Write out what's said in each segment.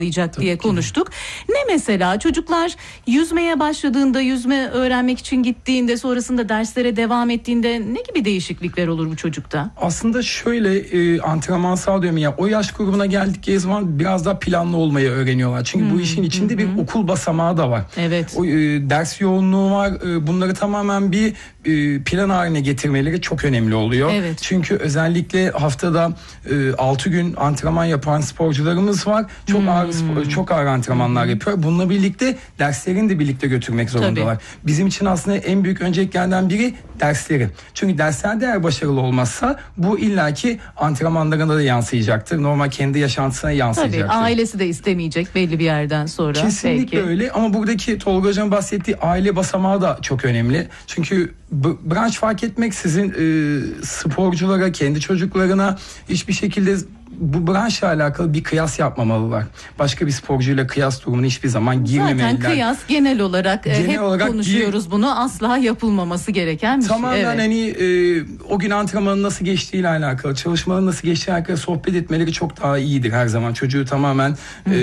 diye konuştuk. Ne mesela çocuklar yüzmeye başladığında, yüzme öğrenmek için gittiğinde, sonrasında derslere devam ettiğinde ne gibi değişiklikler olur bu çocukta? Aslında şöyle antrenmansal diyorum ya, o yaş grubuna geldikleri zaman biraz daha planlı olmayı öğreniyorlar. Çünkü bu işin içinde bir okul basamağı da var. Evet. O ders yoğunluğu var. Bunları tamamen bir plan haline getirmeleri çok önemli oluyor. Evet. Çünkü özellikle haftada 6 gün antrenman yapan sporcularımız var. Çok ağır antrenmanlar yapıyor. Bununla birlikte derslerini de birlikte götürmek zorundalar. Tabii. Bizim için aslında en büyük önceliklerden biri dersleri. Çünkü derslerde eğer başarılı olmazsa bu illaki antrenmanlarına da yansıyacaktır. Normal kendi yaşantısına yansıyacaktır. Tabii ailesi de istemeyecek belli bir yerden sonra. Kesinlikle belki. öyle, ama buradaki Tolga Hoca'nın bahsettiği aile basamağı da çok önemli. Çünkü branş fark etmeksizin sporculara, kendi çocuklarına hiçbir şekilde bu branşla alakalı bir kıyas yapmamalılar. Başka bir sporcuyla kıyas durumuna hiçbir zaman girmemeliler. Zaten kıyas genel olarak hep konuşuyoruz bunu. Asla yapılmaması gereken bir şey. Tamamen hani o gün antrenmanın nasıl geçtiğiyle alakalı, çalışmanın nasıl geçtiğiyle alakalı sohbet etmeleri çok daha iyidir her zaman. Çocuğu tamamen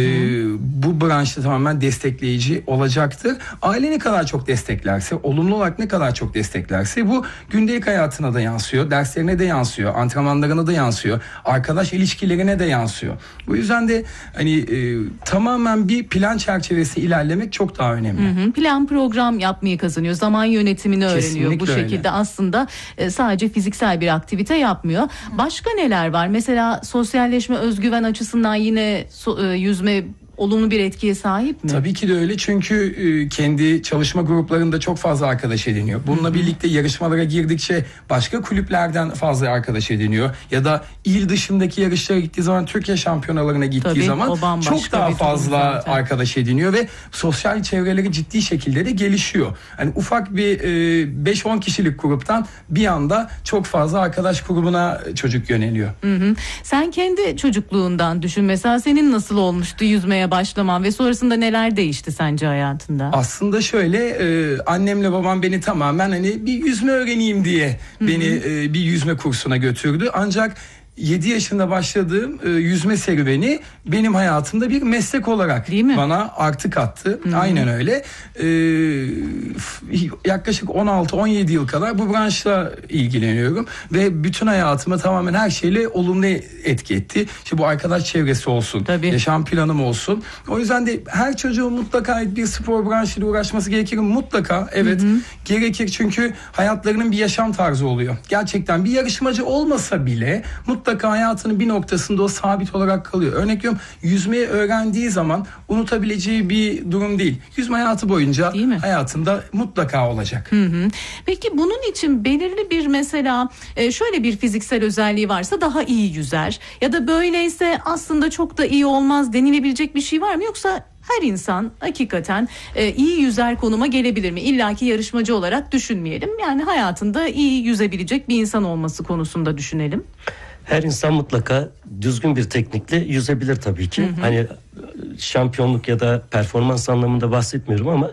bu branşta tamamen destekleyici olacaktır. Aile ne kadar çok desteklerse, olumlu olarak ne kadar çok desteklerse bu gündelik hayatına da yansıyor, derslerine de yansıyor, antrenmanlarına da yansıyor, arkadaş ilişkilerine de yansıyor. Bu yüzden de hani tamamen bir plan çerçevesi ilerlemek çok daha önemli. Plan program yapmayı kazanıyor. Zaman yönetimini öğreniyor. Kesinlikle Bu şekilde öyle. Aslında sadece fiziksel bir aktivite yapmıyor. Başka neler var? Mesela sosyalleşme, özgüven açısından yine yüzme olumlu bir etkiye sahip mi? Tabii ki de öyle, çünkü kendi çalışma gruplarında çok fazla arkadaş ediniyor. Bununla birlikte yarışmalara girdikçe başka kulüplerden fazla arkadaş ediniyor. Ya da il dışındaki yarışlara gittiği zaman, Türkiye şampiyonalarına gittiği zaman çok daha fazla arkadaş ediniyor ve sosyal çevreleri ciddi şekilde de gelişiyor. Hani ufak bir 5-10 kişilik gruptan bir anda çok fazla arkadaş grubuna çocuk yöneliyor. Sen kendi çocukluğundan düşün. Mesela senin nasıl olmuştu yüzmeye başlaman ve sonrasında neler değişti sence hayatında? Aslında şöyle, annemle babam beni tamamen hani bir yüzme öğreneyim diye beni bir yüzme kursuna götürdü. Ancak 7 yaşında başladığım yüzme serüveni benim hayatımda bir meslek olarak bana artı kattı. Aynen öyle. Yaklaşık 16-17 yıl kadar bu branşla ilgileniyorum ve bütün hayatıma tamamen her şeyle olumlu etki etti. İşte bu arkadaş çevresi olsun, yaşam planım olsun. O yüzden de her çocuğun mutlaka bir spor branşıyla uğraşması gerekir. Mutlaka gerekir, çünkü hayatlarının bir yaşam tarzı oluyor. Gerçekten bir yarışmacı olmasa bile mutlaka hayatının bir noktasında o sabit olarak kalıyor. Örnek veriyorum, yüzmeyi öğrendiği zaman unutabileceği bir durum değil. Yüzme hayatı boyunca hayatında mutlaka olacak. Peki bunun için belirli bir mesela şöyle bir fiziksel özelliği varsa daha iyi yüzer ya da böyleyse aslında çok da iyi olmaz denilebilecek bir şey var mı, yoksa her insan hakikaten iyi yüzer konuma gelebilir mi? İlla ki yarışmacı olarak düşünmeyelim. Yani hayatında iyi yüzebilecek bir insan olması konusunda düşünelim. Her insan mutlaka düzgün bir teknikle yüzebilir tabii ki. Hani şampiyonluk ya da performans anlamında bahsetmiyorum ama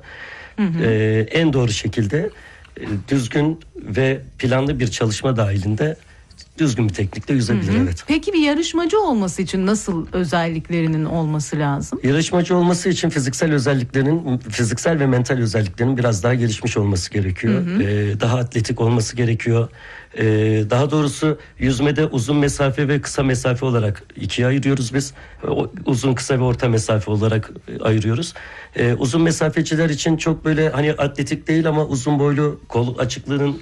en doğru şekilde düzgün ve planlı bir çalışma dahilinde düzgün bir teknikle yüzebilir. Evet. Peki bir yarışmacı olması için nasıl özelliklerinin olması lazım? Yarışmacı olması için fiziksel ve mental özelliklerinin biraz daha gelişmiş olması gerekiyor. Daha atletik olması gerekiyor. Daha doğrusu yüzmede uzun mesafe ve kısa mesafe olarak ikiye ayırıyoruz biz. Uzun, kısa ve orta mesafe olarak ayırıyoruz. Uzun mesafeciler için çok böyle hani atletik değil ama uzun boylu, kol açıklığının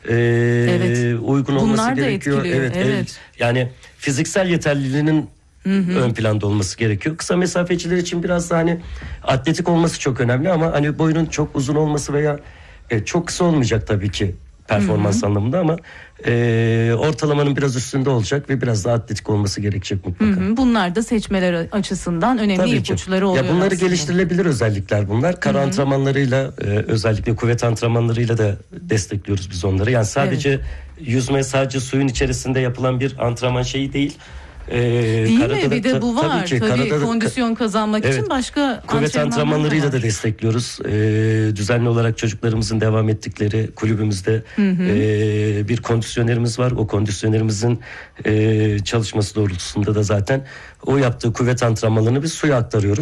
uygun olması bunlar gerekiyor. Da etkiliyor. Yani fiziksel yeterliliğinin ön planda olması gerekiyor. Kısa mesafeciler için biraz da hani atletik olması çok önemli ama hani boyunun çok uzun olması veya çok kısa olmayacak tabii ki performans anlamında ama ortalamanın biraz üstünde olacak ve biraz daha atletik olması gerekecek mutlaka. Bunlar da seçmeler açısından önemli ipuçları oluyor. Ya bunları geliştirilebilir özellikler bunlar. Kara antrenmanlarıyla özellikle kuvvet antrenmanlarıyla da destekliyoruz biz onları. Yani sadece yüzme sadece suyun içerisinde yapılan bir antrenman şeyi değil. Değil mi? Bir de bu var. Tabii kondisyon kazanmak için başka kuvvet antrenmanlarıyla da destekliyoruz. Düzenli olarak çocuklarımızın devam ettikleri kulübümüzde bir kondisyonerimiz var. O kondisyonerimizin çalışması doğrultusunda da zaten o yaptığı kuvvet antrenmanlarını biz suya aktarıyoruz.